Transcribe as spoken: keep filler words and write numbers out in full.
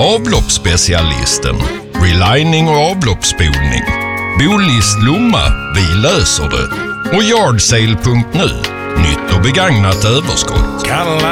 Avloppsspecialisten. Relining och avloppsspolning. Bolist Lomma, vi löser det. Och Yardsale punkt nu. Nytt och begagnat överskott. Cadillac